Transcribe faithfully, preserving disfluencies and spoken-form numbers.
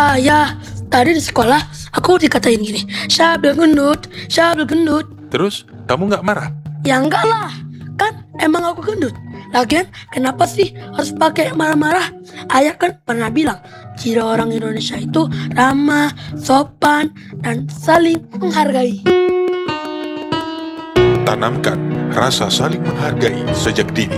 Ya, tadi di sekolah aku dikatain gini, Syabil gendut, Syabil gendut. Terus, kamu nggak marah? Ya enggak lah, kan emang aku gendut. Lagian kenapa sih harus pakai marah-marah? Ayah kan pernah bilang, ciri orang Indonesia itu ramah, sopan, dan saling menghargai. Tanamkan rasa saling menghargai sejak dini.